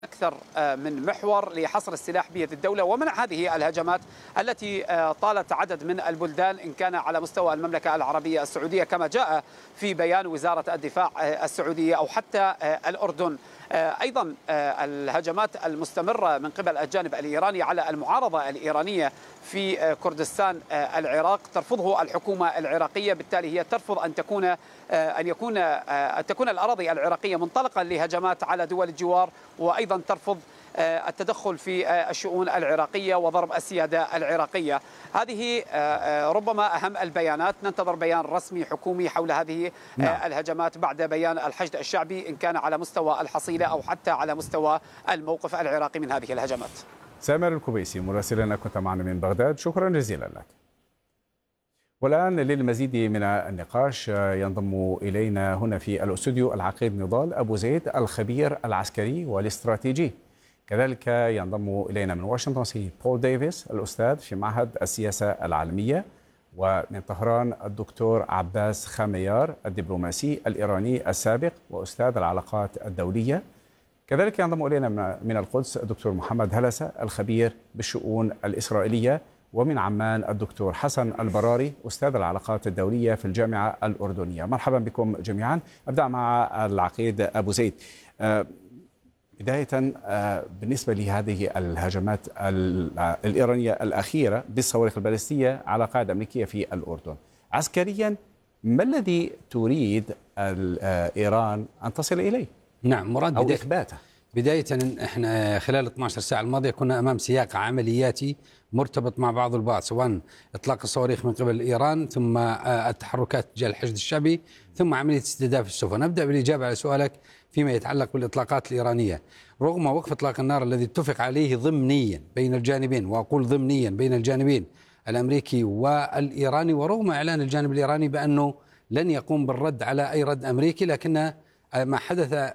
أكثر من محور لحصر السلاح بيد الدولة ومنع هذه الهجمات التي طالت عدد من البلدان، إن كان على مستوى المملكة العربية السعودية كما جاء في بيان وزارة الدفاع السعودية أو حتى الأردن. أيضا الهجمات المستمرة من قبل الجانب الإيراني على المعارضة الإيرانية في كردستان العراق ترفضه الحكومة العراقية، بالتالي هي ترفض أن تكون الأراضي العراقية منطلقا لهجمات على دول الجوار، وأيضا ترفض التدخل في الشؤون العراقية وضرب السيادة العراقية. هذه ربما أهم البيانات، ننتظر بيان رسمي حكومي حول هذه الهجمات بعد بيان الحشد الشعبي، إن كان على مستوى الحصيلة أو حتى على مستوى الموقف العراقي من هذه الهجمات. سامر الكوبيسي مراسلنا كنت معنا من بغداد، شكرا جزيلا لك. والآن للمزيد من النقاش ينضم إلينا هنا في الاستوديو العقيد نضال أبو زيد الخبير العسكري والاستراتيجي. كذلك ينضم إلينا من واشنطن سي بول ديفيس الأستاذ في معهد السياسة العالمية، ومن طهران الدكتور عباس خاميار الدبلوماسي الإيراني السابق وأستاذ العلاقات الدولية. كذلك ينضم إلينا من القدس الدكتور محمد هلسة الخبير بالشؤون الإسرائيلية، ومن عمان الدكتور حسن البراري أستاذ العلاقات الدولية في الجامعة الأردنية. مرحبا بكم جميعا. أبدأ مع العقيد أبو زيد. بداية بالنسبة لهذه الهجمات الإيرانية الأخيرة بالصواريخ البالستية على قاعدة أمريكية في الأردن، عسكريا ما الذي تريد إيران أن تصل إليه؟ نعم مراد، أو إثباته. بداية احنا خلال 12 ساعة الماضية كنا أمام سياق عملياتي مرتبط مع بعض البعض، سواء إطلاق الصواريخ من قبل إيران، ثم التحركات تجاه الحشد الشعبي، ثم عملية استهداف السفن. نبدأ بالإجابة على سؤالك فيما يتعلق بالإطلاقات الإيرانية. رغم وقف إطلاق النار الذي اتفق عليه ضمنيا بين الجانبين، وأقول ضمنيا بين الجانبين الأمريكي والإيراني، ورغم إعلان الجانب الإيراني بأنه لن يقوم بالرد على أي رد أمريكي، لكن ما حدث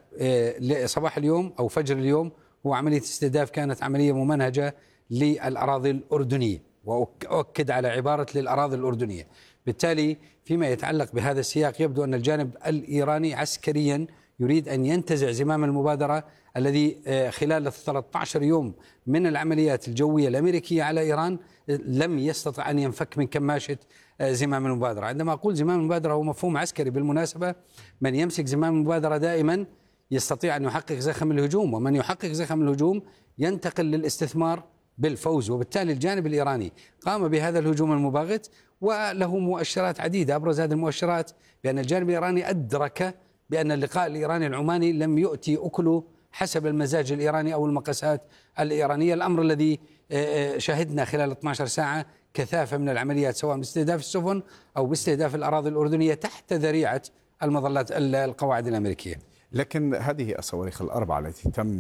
صباح اليوم أو فجر اليوم هو عملية استهداف كانت عملية ممنهجة للأراضي الأردنية، وأؤكد على عبارة للأراضي الأردنية. بالتالي فيما يتعلق بهذا السياق يبدو أن الجانب الإيراني عسكريا يريد أن ينتزع زمام المبادرة الذي خلال 13 يوم من العمليات الجوية الأمريكية على إيران لم يستطع أن ينفك من كماشة زمام المبادرة. عندما أقول زمام المبادرة هو مفهوم عسكري بالمناسبة، من يمسك زمام المبادرة دائما يستطيع أن يحقق زخم الهجوم، ومن يحقق زخم الهجوم ينتقل للاستثمار بالفوز. وبالتالي الجانب الإيراني قام بهذا الهجوم المباغت وله مؤشرات عديدة. أبرز هذه المؤشرات بأن الجانب الإيراني أدرك بأن اللقاء الإيراني العماني لم يؤتي أكله حسب المزاج الإيراني أو المقاسات الإيرانية، الأمر الذي شاهدنا خلال 12 ساعة كثافة من العمليات سواء باستهداف السفن أو باستهداف الأراضي الأردنية تحت ذريعة المظلات القواعد الأمريكية. لكن هذه الصواريخ الأربعة التي تم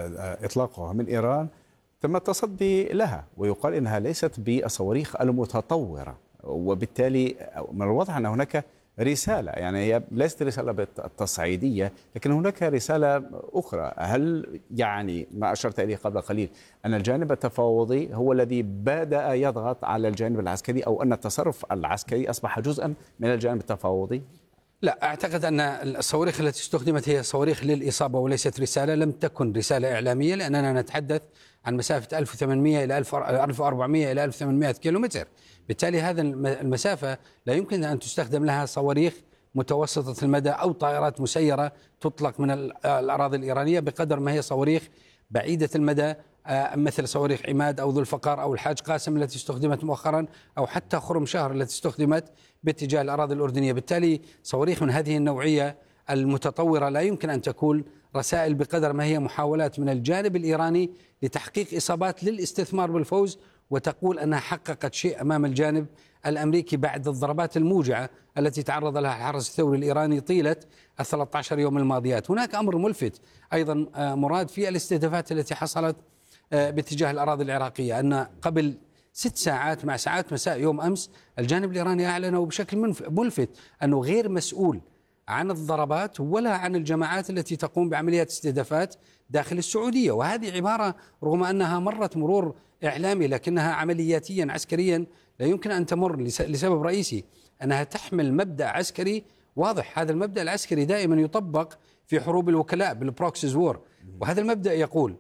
إطلاقها من إيران تم التصدي لها، ويقال إنها ليست بالصواريخ المتطورة، وبالتالي من الواضح أن هناك رسالة، يعني هي ليست رسالة بالتصعيدية لكن هناك رسالة أخرى. هل يعني ما أشرت إليه قبل قليل أن الجانب التفاوضي هو الذي بدأ يضغط على الجانب العسكري، أو أن التصرف العسكري أصبح جزءا من الجانب التفاوضي؟ لا، أعتقد أن الصواريخ التي استخدمت هي صواريخ للإصابة وليست رسالة، لم تكن رسالة إعلامية، لأننا نتحدث عن مسافة 1800 إلى 1400 إلى 1800 كيلومتر. بالتالي هذا المسافة لا يمكن أن تستخدم لها صواريخ متوسطة المدى أو طائرات مسيرة تطلق من الأراضي الإيرانية، بقدر ما هي صواريخ بعيدة المدى مثل صواريخ عماد أو ذو الفقار أو الحاج قاسم التي استخدمت مؤخرا، أو حتى خرم شهر التي استخدمت باتجاه الأراضي الأردنية. بالتالي صواريخ من هذه النوعية المتطورة لا يمكن أن تكون رسائل بقدر ما هي محاولات من الجانب الإيراني لتحقيق إصابات للاستثمار بالفوز، وتقول أنها حققت شيء أمام الجانب الأمريكي بعد الضربات الموجعة التي تعرض لها الحرس الثوري الإيراني طيلة 13 يوم الماضيات. هناك أمر ملفت أيضا مراد في الاستهدافات التي حصلت باتجاه الأراضي العراقية، أن قبل 6 ساعات مع ساعات مساء يوم أمس الجانب الإيراني أعلن بشكل ملفت أنه غير مسؤول عن الضربات ولا عن الجماعات التي تقوم بعمليات استهدافات داخل السعودية. وهذه عبارة رغم أنها مرت مرور إعلامي لكنها عملياتيا عسكريا لا يمكن أن تمر لسبب رئيسي، أنها تحمل مبدأ عسكري واضح. هذا المبدأ العسكري دائما يطبق في حروب الوكلاء بالبروكسيز وور، وهذا المبدأ يقول